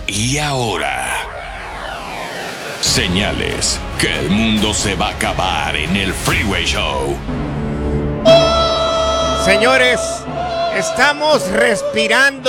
Y ahora, señales que el mundo se va a acabar en el Freeway Show. Señores, estamos respirando